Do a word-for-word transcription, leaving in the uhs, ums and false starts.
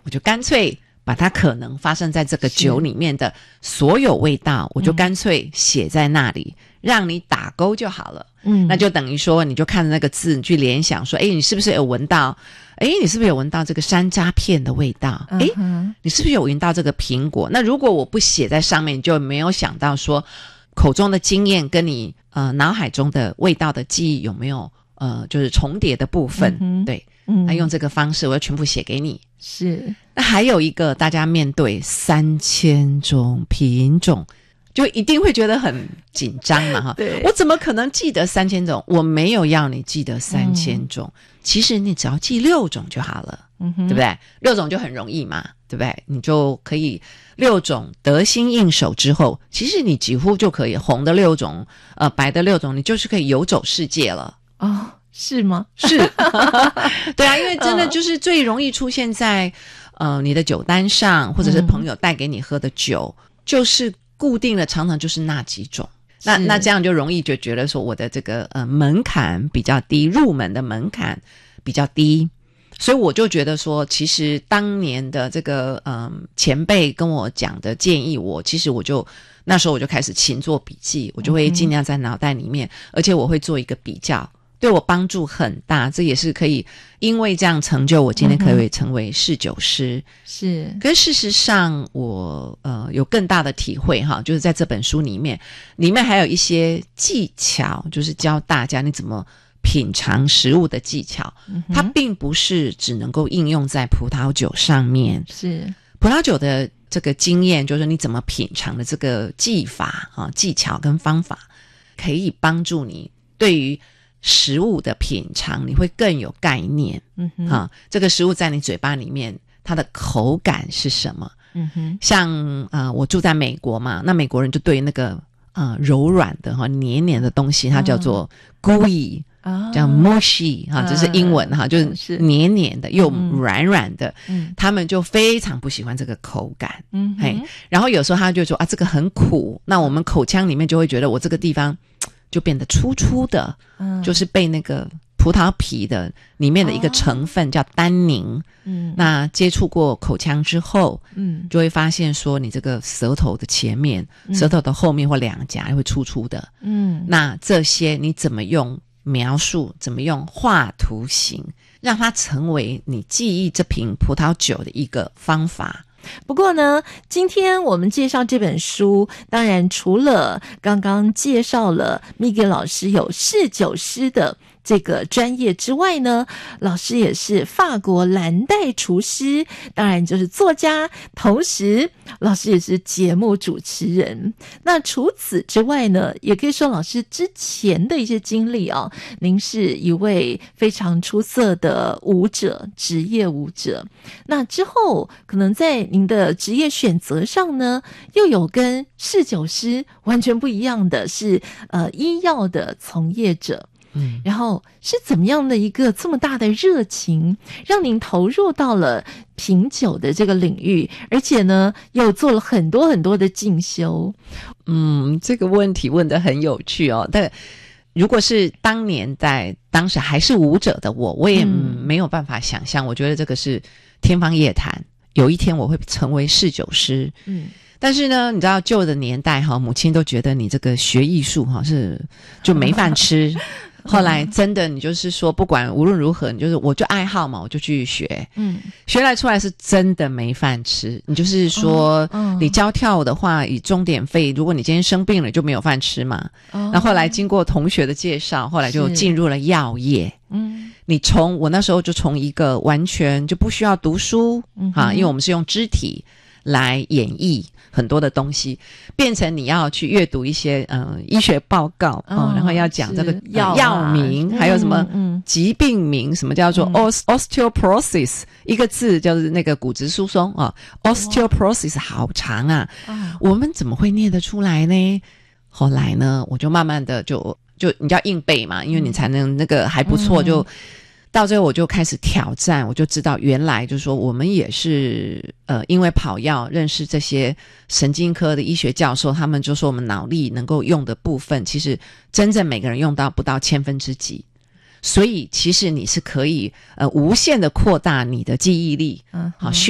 我就干脆把它可能发生在这个酒里面的所有味道，我就干脆写在那里、嗯、让你打勾就好了。嗯，那就等于说你就看着那个字，你去联想说，诶，你是不是有闻到，诶，你是不是有闻到这个山楂片的味道？诶、嗯、你是不是有闻到这个苹果？那如果我不写在上面，你就没有想到说口中的经验跟你呃脑海中的味道的记忆有没有呃就是重叠的部分、嗯、对，那用这个方式我要全部写给你。 是。 那还有一个，大家面对三千种品种就一定会觉得很紧张嘛哈。 对， 我怎么可能记得三千种？我没有要你记得三千种、嗯、其实你只要记六种就好了、嗯、对不对？六种就很容易嘛，对不对？你就可以六种得心应手之后，其实你几乎就可以红的六种呃白的六种，你就是可以游走世界了。 哦，是吗？ 是对啊，因为真的就是最容易出现在呃你的酒单上，或者是朋友带给你喝的酒、嗯、就是固定的常常就是那几种。那那这样就容易就觉得说我的这个呃门槛比较低，入门的门槛比较低，所以我就觉得说其实当年的这个嗯、呃、前辈跟我讲的建议，我其实我就那时候我就开始勤做笔记，我就会尽量在脑袋里面、嗯、而且我会做一个比较，对我帮助很大，这也是可以因为这样成就我今天可以成为侍酒师、嗯、是。跟事实上我呃有更大的体会哈，就是在这本书里面里面还有一些技巧，就是教大家你怎么品尝食物的技巧、嗯、它并不是只能够应用在葡萄酒上面，是葡萄酒的这个经验，就是你怎么品尝的这个技法啊、技巧跟方法可以帮助你对于食物的品尝你会更有概念。嗯哼，啊，这个食物在你嘴巴里面它的口感是什么？嗯哼，像呃我住在美国嘛，那美国人就对那个呃柔软的哈黏黏的东西，它叫做 gooey、哦、叫 mushy 哈、啊，这是英文哈、啊，就是黏黏的又软软的、嗯，他们就非常不喜欢这个口感。嗯，嘿，然后有时候他就说啊这个很苦，那我们口腔里面就会觉得我这个地方就变得粗粗的、嗯、就是被那个葡萄皮的里面的一个成分叫单宁、嗯、那接触过口腔之后嗯，就会发现说你这个舌头的前面、嗯、舌头的后面或两颊会粗粗的。嗯，那这些你怎么用描述，怎么用画图形让它成为你记忆这瓶葡萄酒的一个方法。 不过呢，今天我们介绍这本书，当然除了刚刚介绍了Miguel老师有侍酒师的这个专业之外呢，老师也是法国蓝带厨师，当然就是作家，同时老师也是节目主持人。那除此之外呢，也可以说老师之前的一些经历啊，您是一位非常出色的舞者，职业舞者。那之后可能在您的职业选择上呢，又有跟侍酒师完全不一样的是呃医药的从业者。嗯，然后是怎么样的一个这么大的热情让您投入到了品酒的这个领域，而且呢又做了很多很多的进修？ 嗯，这个问题问得很有趣哦。但如果是当年在当时还是舞者的我，我也、嗯、没有办法想象，我觉得这个是天方夜谭，有一天我会成为侍酒师。嗯，但是呢，你知道旧的年代哈，母亲都觉得你这个学艺术哈是就没饭吃。后来真的你就是说不管无论如何，你就是我就爱好嘛，我就去学。嗯，学来出来是真的没饭吃。你就是说、哦、你教跳舞的话，以钟点费，如果你今天生病了就没有饭吃嘛。哦，那后来经过同学的介绍，后来就进入了药业。嗯，你从我那时候就从一个完全就不需要读书、嗯、啊，因为我们是用肢体来演绎很多的东西，变成你要去阅读一些呃医学报告、哦哦、然后要讲这个药、呃、药名、嗯、还有什么疾病名、嗯、什么叫做 osteoporosis、嗯、一个字就是那个骨质疏松啊、哦、osteoporosis 好长啊、哦、我们怎么会念得出来呢？后来呢我就慢慢的就就你要硬背嘛，因为你才能那个还不错、嗯、就到最后我就开始挑战，我就知道原来就是说我们也是呃，因为跑药认识这些神经科的医学教授，他们就说我们脑力能够用的部分其实真正每个人用到不到千分之几，所以其实你是可以呃无限的扩大你的记忆力，嗯，好，